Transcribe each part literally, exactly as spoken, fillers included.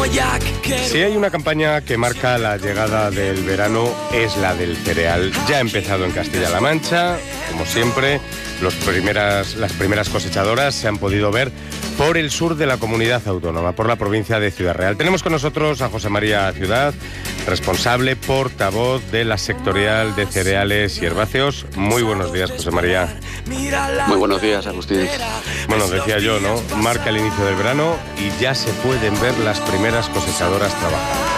Si hay una campaña que marca la llegada del verano, es la del cereal. Ya ha empezado en Castilla-La Mancha, como siempre. Los primeras, las primeras cosechadoras se han podido ver por el sur de la comunidad autónoma, por la provincia de Ciudad Real. Tenemos con nosotros a José María Ciudad, responsable, portavoz de la sectorial de cereales y herbáceos. Muy buenos días, José María. Muy buenos días, Agustín. Bueno, decía yo, ¿no? Marca el inicio del verano y ya se pueden ver las primeras cosechadoras trabajando.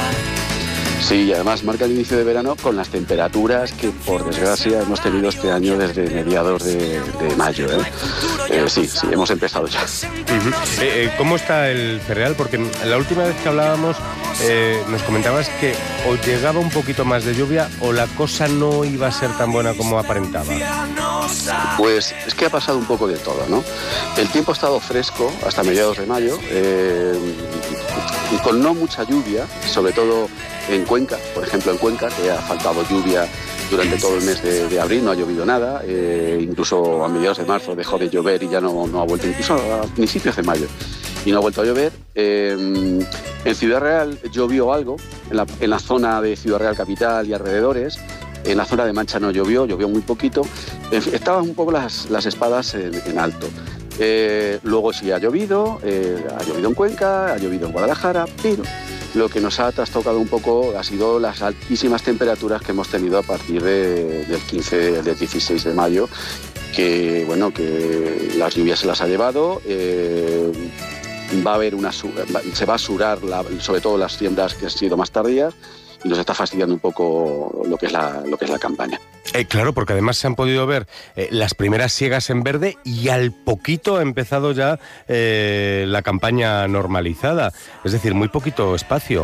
Sí, y además marca el inicio de verano con las temperaturas que, por desgracia, hemos tenido este año desde mediados de, de mayo. ¿eh? Eh, sí, sí, hemos empezado ya. Uh-huh. eh, eh, ¿Cómo está el cereal? Porque la última vez que hablábamos eh, nos comentabas que o llegaba un poquito más de lluvia o la cosa no iba a ser tan buena como aparentaba. Pues es que ha pasado un poco de todo, ¿no? El tiempo ha estado fresco hasta mediados de mayo, eh, y con no mucha lluvia, sobre todo en Cuenca, por ejemplo en Cuenca, que ha faltado lluvia durante todo el mes de, de abril, no ha llovido nada, eh, incluso a mediados de marzo dejó de llover y ya no, no ha vuelto, incluso a principios de mayo, y no ha vuelto a llover. Eh, en Ciudad Real llovió algo, en la, en la zona de Ciudad Real capital y alrededores. En la zona de Mancha no llovió, llovió muy poquito. Estaban un poco las, las espadas en, en alto. Eh, luego sí ha llovido, eh, ha llovido en Cuenca, ha llovido en Guadalajara, pero lo que nos ha trastocado un poco ha sido las altísimas temperaturas que hemos tenido a partir de, del quince, del dieciséis de mayo, que bueno, que las lluvias se las ha llevado. Eh, va a haber una se va a surar la, sobre todo las siembras que han sido más tardías, y nos está fastidiando un poco lo que es la, lo que es la campaña. Eh, claro, porque además se han podido ver eh, las primeras siegas en verde y al poquito ha empezado ya eh, la campaña normalizada. Es decir, muy poquito espacio.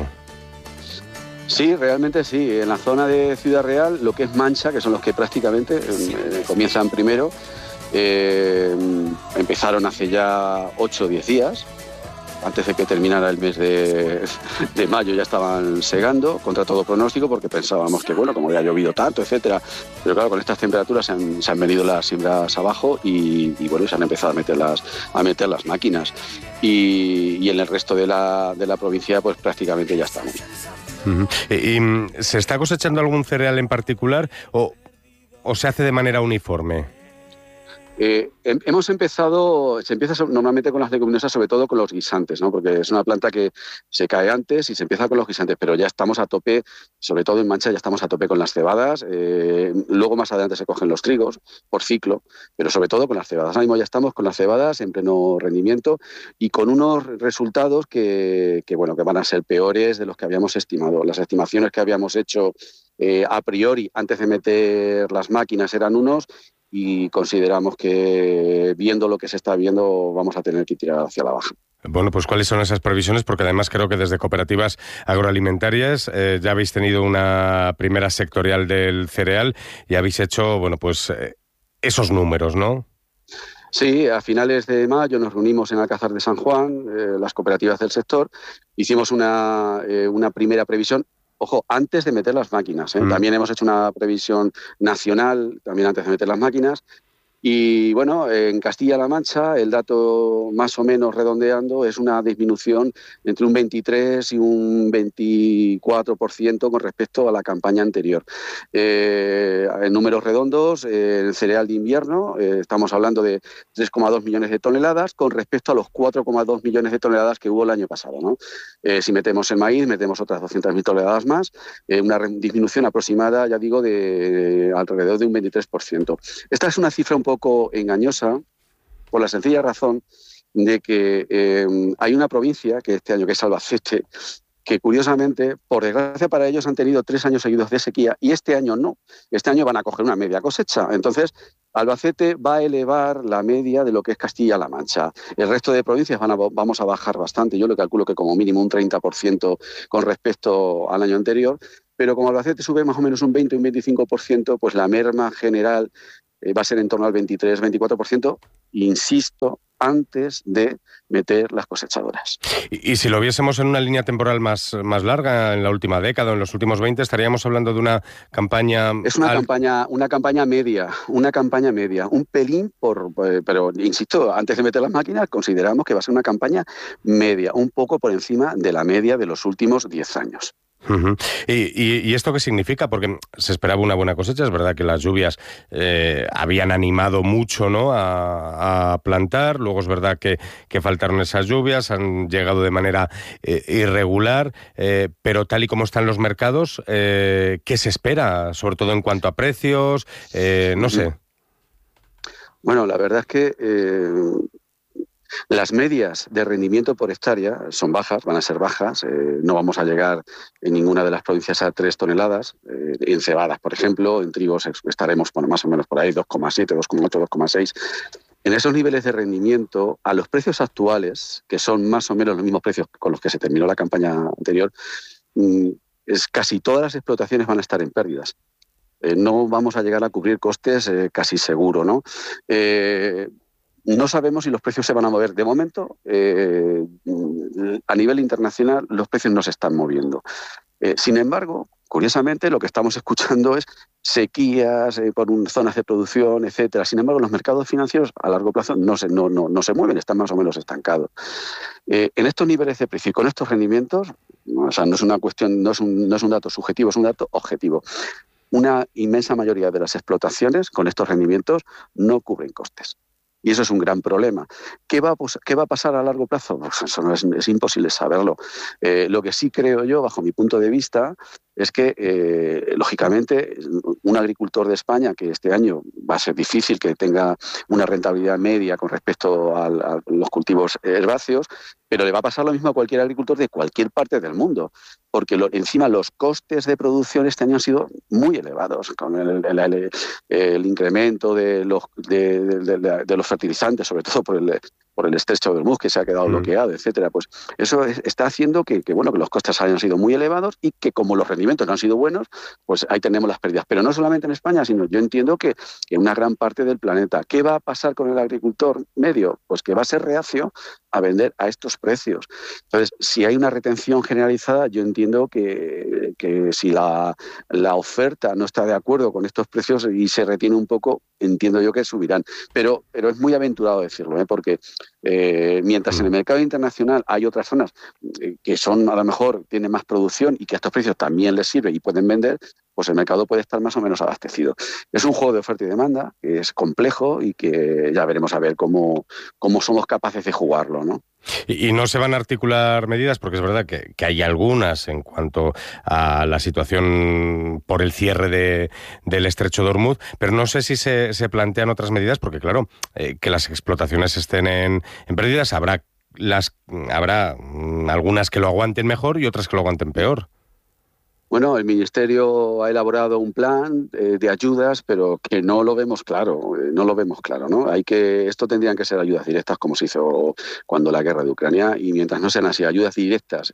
Sí, realmente sí. En la zona de Ciudad Real, lo que es Mancha, que son los que prácticamente eh, comienzan primero, eh, empezaron hace ya ocho o diez días. Antes de que terminara el mes de, de mayo ya estaban segando, contra todo pronóstico, porque pensábamos que, bueno, como había llovido tanto, etcétera. Pero claro, con estas temperaturas se han, se han venido las siembras abajo y, y, bueno, se han empezado a meter las, a meter las máquinas. Y, y en el resto de la, de la provincia, pues prácticamente ya estamos. Uh-huh. ¿Y, y se está cosechando algún cereal en particular o, o se hace de manera uniforme? Eh, hemos empezado, se empieza normalmente con las leguminosas, sobre todo con los guisantes, ¿no? Porque es una planta que se cae antes y se empieza con los guisantes, pero ya estamos a tope, sobre todo en Mancha ya estamos a tope con las cebadas. Eh, luego más adelante se cogen los trigos por ciclo, pero sobre todo con las cebadas. Ahora mismo ya estamos con las cebadas en pleno rendimiento y con unos resultados que, que, bueno, que van a ser peores de los que habíamos estimado. Las estimaciones que habíamos hecho eh, a priori antes de meter las máquinas eran unos, y consideramos que, viendo lo que se está viendo, vamos a tener que tirar hacia la baja. Bueno, pues ¿cuáles son esas previsiones? Porque además creo que desde cooperativas agroalimentarias eh, ya habéis tenido una primera sectorial del cereal y habéis hecho, bueno, pues eh, esos números, ¿no? Sí, a finales de mayo nos reunimos en Alcázar de San Juan, eh, las cooperativas del sector, hicimos una, eh, una primera previsión. Ojo, antes de meter las máquinas, ¿eh? Mm. También hemos hecho una previsión nacional, también antes de meter las máquinas. Y bueno, en Castilla-La Mancha el dato más o menos redondeando es una disminución entre un veintitrés y un veinticuatro por ciento con respecto a la campaña anterior. Eh, en números redondos, eh, el cereal de invierno, eh, estamos hablando de tres coma dos millones de toneladas con respecto a los cuatro coma dos millones de toneladas que hubo el año pasado, ¿no? Eh, si metemos el maíz, metemos otras doscientas mil toneladas más, eh, una disminución aproximada, ya digo, de, de alrededor de un veintitrés por ciento. Esta es una cifra un poco poco engañosa por la sencilla razón de que eh, hay una provincia que este año, que es Albacete, que curiosamente, por desgracia para ellos, han tenido tres años seguidos de sequía y este año no. Este año van a coger una media cosecha. Entonces, Albacete va a elevar la media de lo que es Castilla-La Mancha. El resto de provincias van a, vamos a bajar bastante. Yo le calculo que como mínimo un treinta por ciento con respecto al año anterior. Pero como Albacete sube más o menos un veinte o un veinticinco por ciento, pues la merma general va a ser en torno al veintitrés, veinticuatro por ciento. Insisto, antes de meter las cosechadoras. Y, y si lo viésemos en una línea temporal más, más larga, en la última década, en los últimos veinte, estaríamos hablando de una campaña... Es una al... campaña una campaña media, una campaña media, un pelín por... Pero, insisto, antes de meter las máquinas, consideramos que va a ser una campaña media, un poco por encima de la media de los últimos diez años. Uh-huh. ¿Y, y, ¿Y esto qué significa? Porque se esperaba una buena cosecha, es verdad que las lluvias eh, habían animado mucho, ¿no?, a, a plantar, luego es verdad que, que faltaron esas lluvias, han llegado de manera eh, irregular, eh, pero tal y como están los mercados, eh, ¿qué se espera? Sobre todo en cuanto a precios, eh, no sé. Bueno, la verdad es que... Eh... Las medias de rendimiento por hectárea son bajas, van a ser bajas, eh, no vamos a llegar en ninguna de las provincias a tres toneladas, eh, en cebadas, por ejemplo, en trigos estaremos bueno, más o menos por ahí, dos coma siete, dos coma ocho, dos coma seis. En esos niveles de rendimiento, a los precios actuales, que son más o menos los mismos precios con los que se terminó la campaña anterior, mm, es, casi todas las explotaciones van a estar en pérdidas. Eh, no vamos a llegar a cubrir costes eh, casi seguro, ¿no? Eh, No sabemos si los precios se van a mover. De momento, eh, a nivel internacional, los precios no se están moviendo. Eh, sin embargo, curiosamente, lo que estamos escuchando es sequías eh, por un, zonas de producción, etcétera. Sin embargo, los mercados financieros a largo plazo no se, no, no, no se mueven, están más o menos estancados. Eh, en estos niveles de precio y con estos rendimientos, o sea, no es una cuestión, no es un, no es un dato subjetivo, es un dato objetivo. Una inmensa mayoría de las explotaciones con estos rendimientos no cubren costes. Y eso es un gran problema. ¿Qué va a, qué va a pasar a largo plazo? Pues eso no es, es imposible saberlo. Eh, lo que sí creo yo, bajo mi punto de vista, es que, eh, lógicamente, un agricultor de España que este año va a ser difícil que tenga una rentabilidad media con respecto a, a los cultivos herbáceos, pero le va a pasar lo mismo a cualquier agricultor de cualquier parte del mundo, porque lo, encima los costes de producción este año han sido muy elevados, con el, el, el, el incremento de los, de, de, de, de los fertilizantes, sobre todo por el... por el estrecho de Hormuz, que se ha quedado bloqueado, etcétera. Pues eso es, está haciendo que, que, bueno, que los costes hayan sido muy elevados y que como los rendimientos no han sido buenos, pues ahí tenemos las pérdidas. Pero no solamente en España, sino yo entiendo que en una gran parte del planeta. ¿Qué va a pasar con el agricultor medio? Pues que va a ser reacio a vender a estos precios. Entonces, si hay una retención generalizada, yo entiendo que, que si la, la oferta no está de acuerdo con estos precios y se retiene un poco, entiendo yo que subirán. Pero, pero es muy aventurado decirlo, ¿eh? Porque Eh, mientras en el mercado internacional hay otras zonas eh, que son, a lo mejor, tienen más producción y que a estos precios también les sirve y pueden vender, pues el mercado puede estar más o menos abastecido. Es un juego de oferta y demanda que es complejo y que ya veremos a ver cómo, cómo somos capaces de jugarlo, ¿no? Y, y no se van a articular medidas, porque es verdad que, que hay algunas en cuanto a la situación por el cierre de, del estrecho de Hormuz, pero no sé si se, se plantean otras medidas, porque claro, eh, que las explotaciones estén en, en pérdidas, habrá, las, habrá algunas que lo aguanten mejor y otras que lo aguanten peor. Bueno, el Ministerio ha elaborado un plan eh, de ayudas, pero que no lo vemos claro, eh, no lo vemos claro, ¿no? Hay que, esto tendrían que ser ayudas directas, como se hizo cuando la guerra de Ucrania, y mientras no sean así ayudas directas,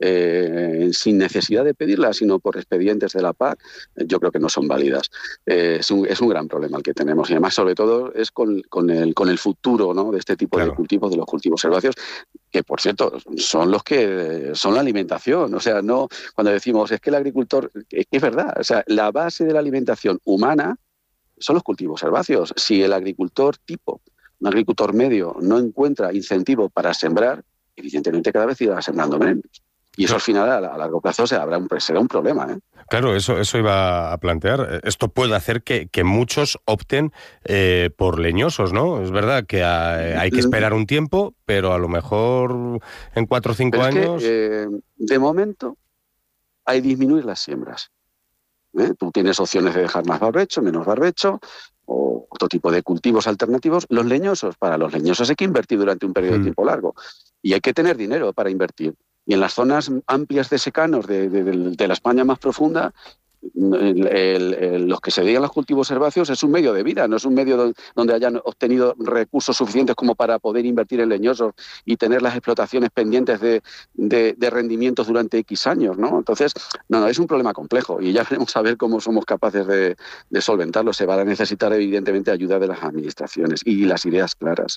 eh, sin necesidad de pedirlas, sino por expedientes de la P A C, yo creo que no son válidas. Eh, es, un, es un gran problema el que tenemos, y además, sobre todo, es con, con, el, con el futuro, ¿no?, de este tipo claro. de cultivos, de los cultivos herbáceos, que, por cierto, son los que son la alimentación. O sea, no cuando decimos es que el agricultor, es que es verdad, o sea, la base de la alimentación humana son los cultivos herbáceos. Si el agricultor tipo, un agricultor medio, no encuentra incentivo para sembrar, evidentemente cada vez irá sembrando menos. Y eso al final, a largo plazo, será un, será un problema, ¿eh? Claro, eso, eso iba a plantear. Esto puede hacer que, que muchos opten eh, por leñosos, ¿no? Es verdad que hay, hay que esperar un tiempo, pero a lo mejor en cuatro o cinco pero años... Es que, eh, de momento, hay que disminuir las siembras. ¿Eh? Tú tienes opciones de dejar más barbecho, menos barbecho, o otro tipo de cultivos alternativos. Los leñosos, para los leñosos hay que invertir durante un periodo mm. de tiempo largo. Y hay que tener dinero para invertir. Y en las zonas amplias de secanos de, de, de, de la España más profunda, el, el, el, los que se dedican a los cultivos herbáceos es un medio de vida, no es un medio do, donde hayan obtenido recursos suficientes como para poder invertir en leñosos y tener las explotaciones pendientes de, de, de rendimientos durante X años, ¿no? Entonces, no, no, es un problema complejo y ya veremos a ver cómo somos capaces de, de solventarlo. Se va a necesitar, evidentemente, ayuda de las administraciones y las ideas claras.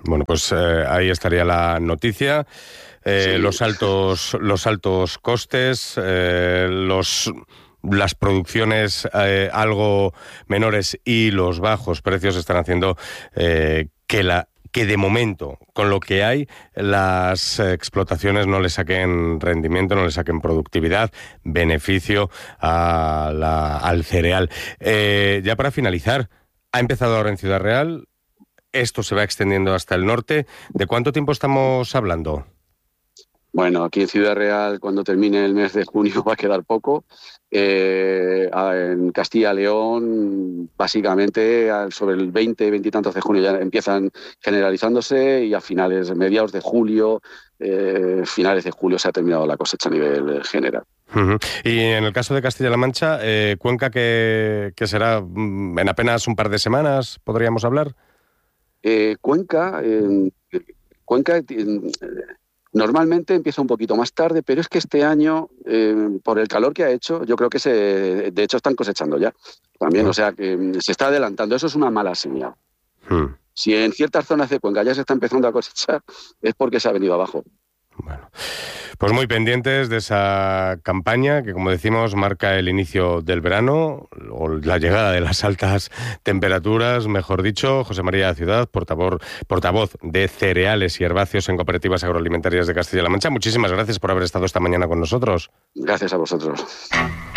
Bueno, pues eh, ahí estaría la noticia. Eh, sí. Los altos, los altos costes, eh, los... las producciones eh, algo menores y los bajos precios están haciendo eh, que la que de momento, con lo que hay, las explotaciones no le saquen rendimiento, no le saquen productividad, beneficio a la, al cereal. Eh, ya para finalizar, ha empezado ahora en Ciudad Real, esto se va extendiendo hasta el norte. ¿De cuánto tiempo estamos hablando? Bueno, aquí en Ciudad Real, cuando termine el mes de junio, va a quedar poco. Eh, en Castilla y León, básicamente, sobre el veinte, veinte y tantos de junio ya empiezan generalizándose y a finales, mediados de julio, eh, finales de julio se ha terminado la cosecha a nivel general. Uh-huh. Y en el caso de Castilla-La Mancha, eh, Cuenca, que, que será en apenas un par de semanas, ¿podríamos hablar? Eh, Cuenca, eh, Cuenca... Eh, Normalmente empieza un poquito más tarde, pero es que este año, eh, por el calor que ha hecho, yo creo que se, de hecho están cosechando ya también, o sea que se está adelantando. Eso es una mala señal. Hmm. Si en ciertas zonas de Cuenca ya se está empezando a cosechar, es porque se ha venido abajo. Bueno, pues muy pendientes de esa campaña que, como decimos, marca el inicio del verano o la llegada de las altas temperaturas, mejor dicho. José María Ciudad, portavoz, portavoz de cereales y herbáceos en Cooperativas Agroalimentarias de Castilla-La Mancha. Muchísimas gracias por haber estado esta mañana con nosotros. Gracias a vosotros.